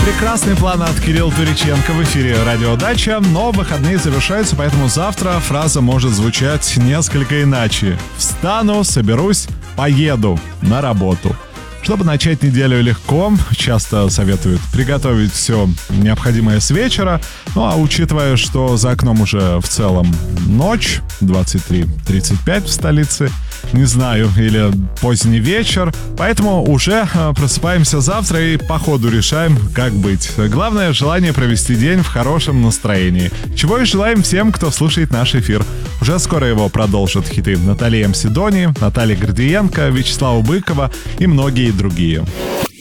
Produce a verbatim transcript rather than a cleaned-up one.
Прекрасные планы от Кирилла Туриченко в эфире «Радио Дача», но выходные завершаются, поэтому завтра фраза может звучать несколько иначе. «Встану, соберусь, поеду на работу». Чтобы начать неделю легко, часто советуют приготовить все необходимое с вечера. Ну а учитывая, что за окном уже в целом ночь, двадцать три тридцать пять в столице, не знаю, или поздний вечер, поэтому уже просыпаемся завтра и по ходу решаем, как быть. Главное — желание провести день в хорошем настроении. Чего и желаем всем, кто слушает наш эфир. Уже скоро его продолжат хиты Натальи эм си Дони, Наталья Гордиенко, Вячеслава Быкова и многие другие.